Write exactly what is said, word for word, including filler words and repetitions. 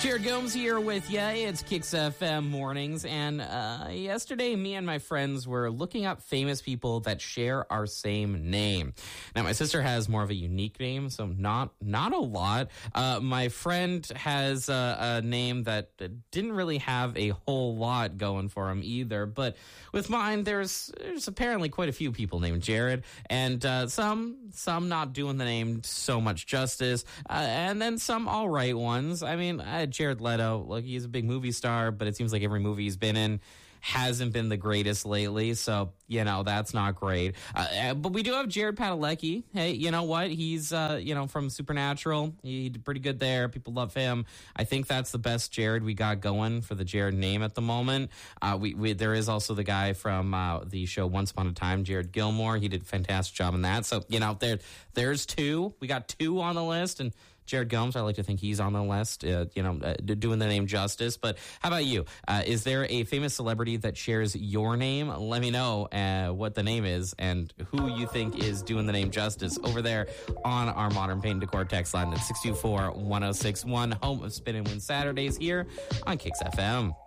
Jared Gomes here with ya. It's Kicks F M mornings, and uh, yesterday me and my friends were looking up famous people that share our same name. Now, my sister has more of a unique name, so not not a lot. Uh, my friend has a, a name that didn't really have a whole lot going for him either, but with mine, there's there's apparently quite a few people named Jared, and uh, some some not doing the name so much justice, uh, and then some all right ones. I mean, uh, Jared Leto, look, he's a big movie star, but it seems like every movie he's been in hasn't been the greatest lately, so, you know, that's not great. Uh, but we do have Jared Padalecki. Hey, you know what? He's, uh, you know, from Supernatural. He did pretty good there. People love him. I think that's the best Jared we got going for the Jared name at the moment. Uh, we, we There is also the guy from uh, the show Once Upon a Time, Jared Gilmore. He did a fantastic job in that. So, you know, there, there's two. We got two on the list, and Jared Gomes, I like to think he's on the list, uh, you know, uh, doing the name justice. But how about you? Uh, is there a famous celebrity that shares your name? Let me know uh, what the name is and who you think is doing the name justice over there on our Modern Paint Decor text line at six two four, one oh six one, home of Spin and Win Saturdays here on Kicks F M.